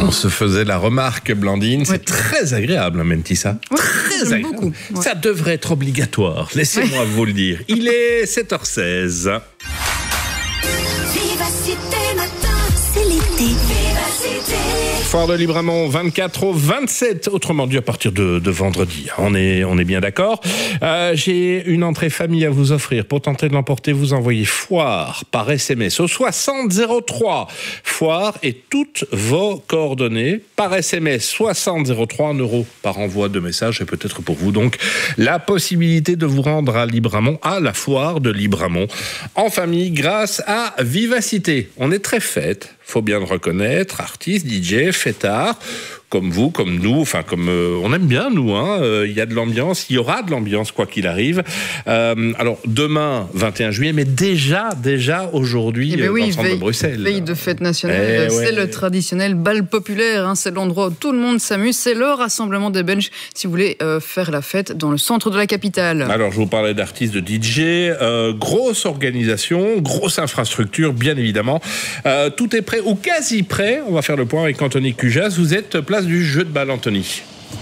On se faisait la remarque, Blandine, c'est très agréable, Mentissa. Très agréable. Beaucoup. Ouais. Ça devrait être obligatoire, laissez-moi vous le dire. Il est 7h16. Vivacité matin, c'est l'été. Vivacité. Foire de Libramont, 24 au 27, autrement dit à partir de vendredi. On est bien d'accord. J'ai une entrée famille à vous offrir. Pour tenter de l'emporter, vous envoyez foire par SMS au 6003. Foire et toutes vos coordonnées par SMS 6003, €, par envoi de message. Et peut-être pour vous donc la possibilité de vous rendre à Libramont, à la foire de Libramont, en famille grâce à Vivacité. On est très fête. Faut bien le reconnaître, artistes, DJ, fêtards, comme vous, comme nous, enfin comme on aime bien nous, il y a de l'ambiance, il y aura de l'ambiance quoi qu'il arrive. Alors demain, 21 juillet, mais déjà aujourd'hui, dans le centre de Bruxelles. Veille de fête nationale, c'est le traditionnel bal populaire, c'est l'endroit où tout le monde s'amuse, c'est le rassemblement des Belges si vous voulez faire la fête dans le centre de la capitale. Alors je vous parlais d'artistes, de DJ, grosse organisation, grosse infrastructure, bien évidemment. Tout est prêt ou quasi prêt, on va faire le point avec Anthony Cujas. Vous êtes place du jeu de balle, Anthony.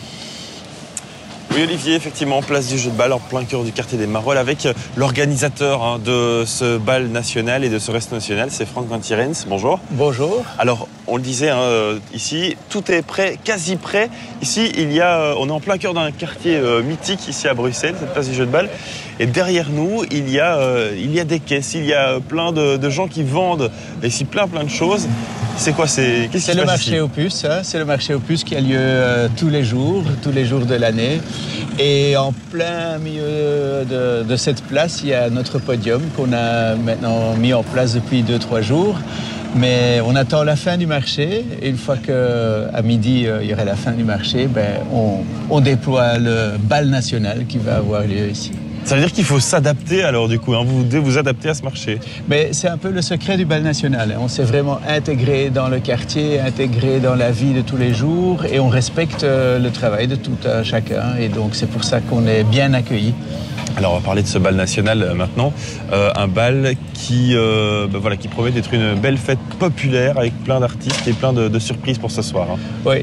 Oui, Olivier, effectivement, place du jeu de balle en plein cœur du quartier des Marolles avec l'organisateur de ce bal national et de ce reste national, c'est Franck Van Thierens. Bonjour. Bonjour. Alors, on le disait ici, tout est prêt, quasi prêt. Ici, on est en plein cœur d'un quartier mythique ici à Bruxelles, cette place du jeu de balle. Et derrière nous, il y a des caisses, il y a plein de gens qui vendent ici plein de choses. C'est quoi? C'est le marché aux puces. C'est le marché aux puces qui a lieu tous les jours de l'année. Et en plein milieu de cette place, il y a notre podium qu'on a maintenant mis en place depuis 2-3 jours. Mais on attend la fin du marché. Et une fois qu'à midi, il y aura la fin du marché, on déploie le bal national qui va avoir lieu ici. Ça veut dire qu'il faut s'adapter alors du coup, vous devez vous adapter à ce marché. Mais c'est un peu le secret du bal national. On s'est vraiment intégré dans le quartier, intégré dans la vie de tous les jours et on respecte le travail de tout un chacun et donc c'est pour ça qu'on est bien accueillis. Alors on va parler de ce bal national maintenant, un bal qui promet d'être une belle fête populaire avec plein d'artistes et plein de surprises pour ce soir. Oui,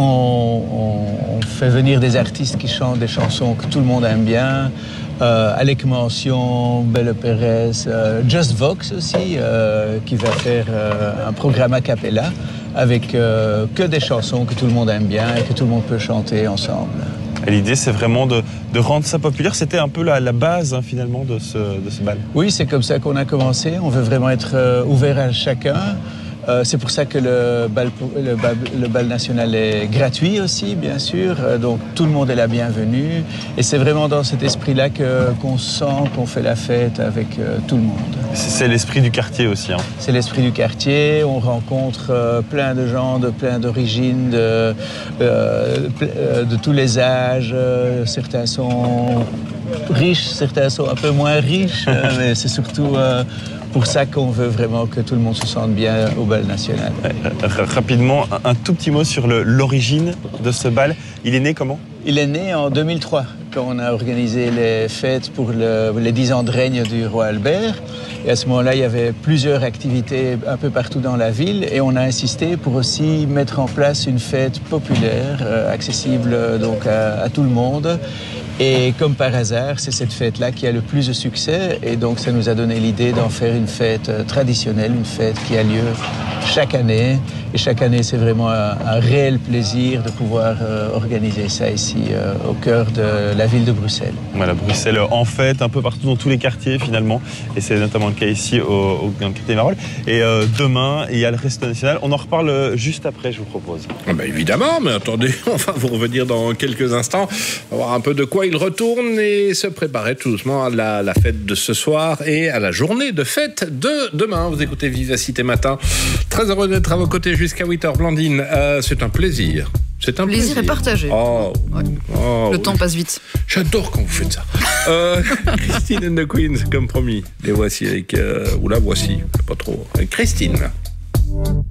on fait venir des artistes qui chantent des chansons que tout le monde aime bien. Alec Mention, Belle Pérez, Just Vox aussi, qui va faire un programme a cappella avec que des chansons que tout le monde aime bien et que tout le monde peut chanter ensemble. Et l'idée, c'est vraiment de rendre ça populaire. C'était un peu la base, finalement, de ce bal. Oui, c'est comme ça qu'on a commencé. On veut vraiment être ouvert à chacun. C'est pour ça que le bal national est gratuit aussi, bien sûr. Donc, tout le monde est la bienvenue. Et c'est vraiment dans cet esprit-là qu'on sent qu'on fait la fête avec tout le monde. C'est l'esprit du quartier aussi. C'est l'esprit du quartier. On rencontre plein de gens de plein d'origines, de tous les âges. Certains sont riches, certains sont un peu moins riches. Mais c'est surtout pour ça qu'on veut vraiment que tout le monde se sente bien au bal national. Rapidement, un tout petit mot sur l'origine de ce bal. Il est né comment? Il est né en 2003, quand on a organisé les fêtes pour les 10 ans de règne du roi Albert. Et à ce moment-là, il y avait plusieurs activités un peu partout dans la ville. Et on a insisté pour aussi mettre en place une fête populaire, accessible donc à tout le monde. Et comme par hasard, c'est cette fête-là qui a le plus de succès. Et donc, ça nous a donné l'idée d'en faire une fête traditionnelle, une fête qui a lieu chaque année. Et chaque année, c'est vraiment un réel plaisir de pouvoir organiser ça ici, au cœur de la ville de Bruxelles. Voilà, Bruxelles en fête, un peu partout dans tous les quartiers finalement. Et c'est notamment le cas ici dans le quartier des Marolles. Et demain, il y a le Resto National. On en reparle juste après, je vous propose. Évidemment, mais attendez, on va vous revenir dans quelques instants. On va voir un peu de quoi il retourne et se préparer tout doucement à la fête de ce soir et à la journée de fête de demain. Vous écoutez Vivacité Matin. Très heureux d'être à vos côtés jusqu'à 8h, Blandine. C'est un plaisir. C'est un plaisir. Plaisir est partagé. Le temps passe vite. J'adore quand vous faites ça. Christine and the Queens, comme promis. Les voici avec... ou la voici, pas trop. Avec Christine.